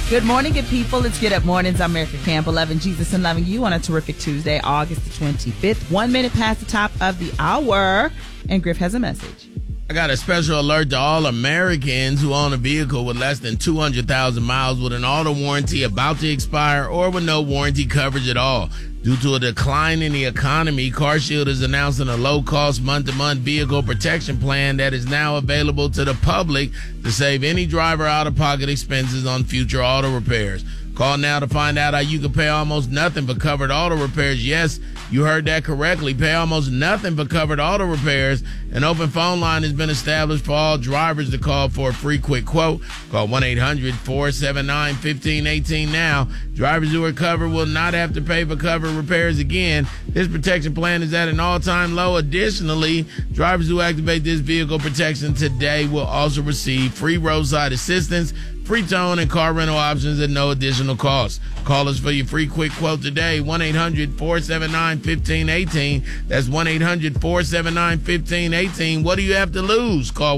Good morning, good people. It's Get Up Mornings. I'm Erica Campbell, loving Jesus and loving you on a terrific Tuesday, August the 25th. 1 minute past the top of the hour, and Griff has a message. I got a special alert to all Americans who own a vehicle with less than 200,000 miles with an auto warranty about to expire or with no warranty coverage at all. Due to a decline in the economy, CarShield is announcing a low-cost month-to-month vehicle protection plan that is now available to the public to save any driver out-of-pocket expenses on future auto repairs. Call now to find out how you can pay almost nothing for covered auto repairs. Yes, you heard that correctly. Pay almost nothing for covered auto repairs. An open phone line has been established for all drivers to call for a free quick quote. Call 1-800-479-1518 now. Drivers who are covered will not have to pay for covered repairs again. This protection plan is at an all-time low. Additionally, drivers who activate this vehicle protection today will also receive free roadside assistance, free towing, and car rental options at no additional cost. Call us for your free quick quote today, 1-800-479-1518. That's 1-800-479-1518. What do you have to lose? Call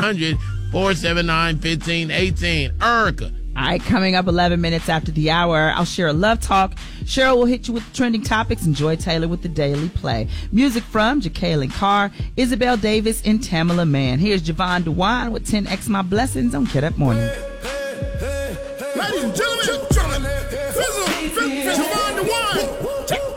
1-800-479-1518. Erica. All right, coming up 11 minutes after the hour, I'll share a love talk. Cheryl will hit you with the trending topics, and Joy Taylor with the Daily Play. Music from Jacqueline Carr, Isabel Davis, and Tamala Mann. Here's Javon DeWine with 10X My Blessings on Get Up Morning. Ladies and gentlemen, Javon DeWine.